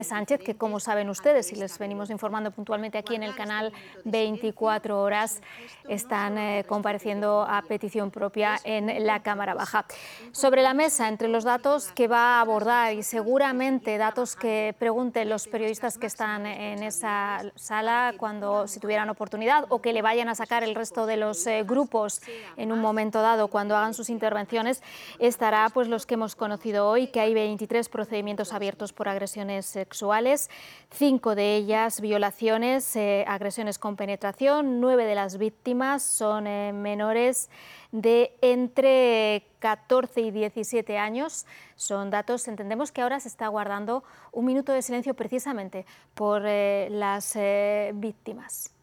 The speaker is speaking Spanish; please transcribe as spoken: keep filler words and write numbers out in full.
Sánchez, que como saben ustedes, y les venimos informando puntualmente aquí en el canal veinticuatro horas, están eh, compareciendo a petición propia en la Cámara Baja. Sobre la mesa, entre los datos que va a abordar y seguramente datos que pregunten los periodistas que están en esa sala cuando si tuvieran oportunidad o que le vayan a sacar el resto de los eh, grupos en un momento dado cuando hagan sus intervenciones, estará pues los que hemos conocido hoy, que hay veintitrés procedimientos abiertos por agresiones sexuales, cinco de ellas violaciones, eh, agresiones con penetración, nueve de las víctimas son eh, menores de entre catorce y diecisiete años. Son datos, entendemos que ahora se está guardando un minuto de silencio precisamente por eh, las eh, víctimas.